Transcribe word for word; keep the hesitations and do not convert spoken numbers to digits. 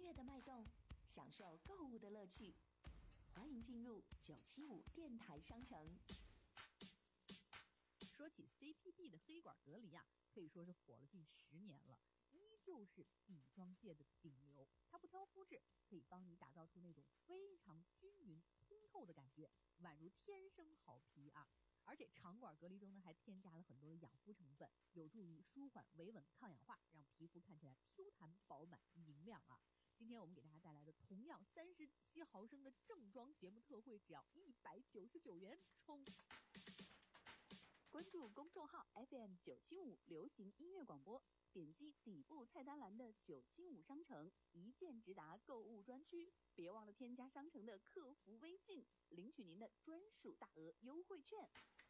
乐的脉动，享受购物的乐趣。欢迎进入九七五电台商城。 说起 C P B 的黑管隔离啊，可以说是火了近十年了，依旧是底妆界的顶流。它不挑肤质，可以帮你打造出那种非常均匀通透的感觉，宛如天生好皮啊！而且长管隔离中呢，还添加了很多的养肤成分，有助于舒缓、维稳、抗氧化，让皮肤看起来 Q 弹、饱满、莹亮啊！今天我们给大家带来的同样三十七毫升的正装节目特惠，只要一百九十九元冲！ 关注公众号 F M 九七五流行音乐广播，点击底部菜单栏的九七五商城，一键直达购物专区。别忘了添加商城的客服微信，领取您的专属大额优惠券。